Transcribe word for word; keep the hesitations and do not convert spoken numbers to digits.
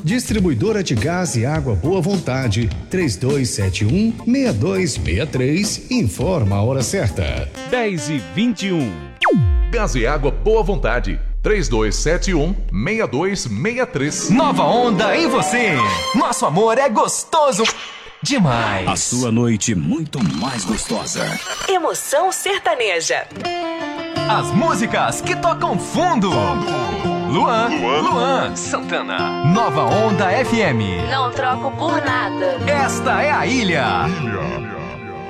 Distribuidora de Gás e Água Boa Vontade, três dois sete um, seis dois seis três, informa a hora certa. dez e vinte e um. Gás e Água Boa Vontade, três dois sete um, seis dois seis três. Nova onda em você. Nosso amor é gostoso demais. A sua noite muito mais gostosa. Emoção sertaneja. As músicas que tocam fundo. Luan, Luan, Luan Santana. Nova Onda F M. Não troco por nada. Esta é a Ilha. Ilha.